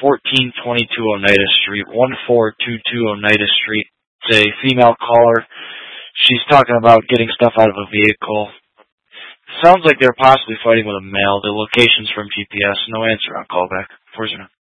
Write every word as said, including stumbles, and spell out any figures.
fourteen twenty-two Oneida Street, one four two two Oneida Street. It's a female caller. She's talking about getting stuff out of a vehicle. Sounds like they're possibly fighting with a male. The location's from G P S. No answer on callback. four zero.